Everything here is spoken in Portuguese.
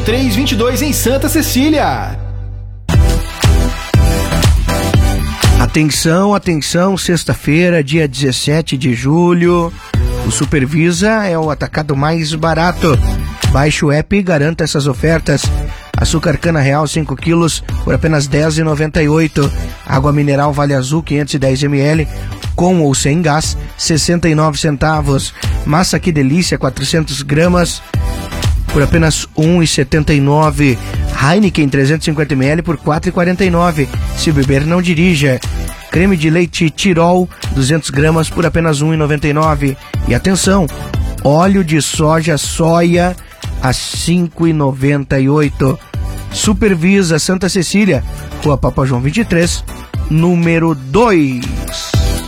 2322 em Santa Cecília. Atenção, atenção, sexta-feira, dia 17 de julho, o Supervisa é o atacado mais barato. Baixe o app e garanta essas ofertas. Açúcar cana real 5 quilos por apenas R$10,98. Água mineral Vale Azul 510 ml com ou sem gás 69 centavos. Massa Que Delícia 400 gramas por apenas R$1,79. Heineken 350 ml por R$4,49. Se beber, não dirija. Creme de leite Tirol 200 gramas por apenas R$1,99. E atenção, óleo de soja soia a R$5,98. Supervisa Santa Cecília, Rua Papa João 23, número 2.